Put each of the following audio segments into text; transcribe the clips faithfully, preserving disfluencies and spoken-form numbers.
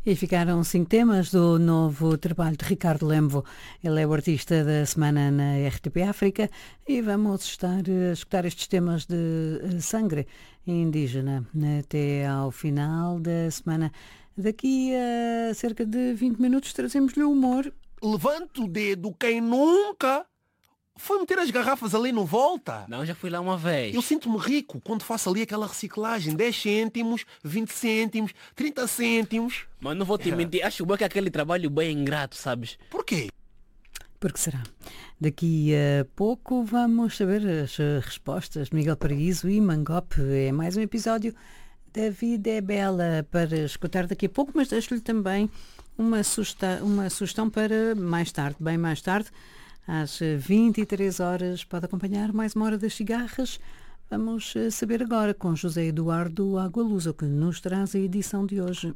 E ficaram cinco temas do novo trabalho de Ricardo Lemvo. Ele é o artista da semana na R T P África e vamos estar a escutar estes temas de sangre indígena até ao final da semana. Daqui a cerca de vinte minutos trazemos-lhe o humor. Levante o dedo quem nunca foi meter as garrafas ali no volta. Não, já fui lá uma vez. Eu sinto-me rico quando faço ali aquela reciclagem. dez cêntimos, vinte cêntimos, trinta cêntimos. Mas não vou te mentir, acho bom que aquele trabalho bem ingrato, sabes? Por quê? Porque será? Daqui a pouco vamos saber as respostas. Miguel Paraíso e Mangope. É mais um episódio da Vida é Bela para escutar daqui a pouco, mas deixo-lhe também uma, sugestão, uma sugestão para mais tarde, bem mais tarde. Às vinte e três horas pode acompanhar mais uma hora das cigarras. Vamos saber agora com José Eduardo Agualusa, que nos traz a edição de hoje.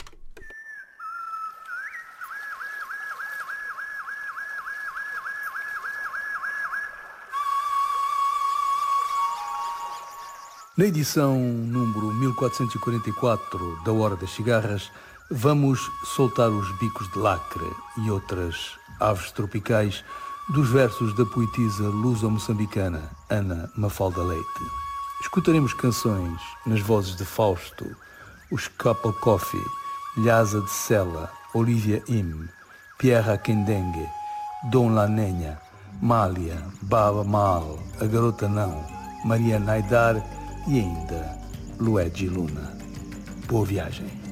Na edição número mil quatrocentos e quarenta e quatro da Hora das Cigarras, vamos soltar os bicos de lacre e outras aves tropicais dos versos da poetisa luso-moçambicana Ana Mafalda Leite. Escutaremos canções nas vozes de Fausto, os Couple Coffee, Lhasa de Sela, Olivia Im, Pierre Akendengue, Dom Lanenha, Mália, Baba Mal, A Garota Não, Maria Naidar e ainda Luigi Luna. Boa viagem.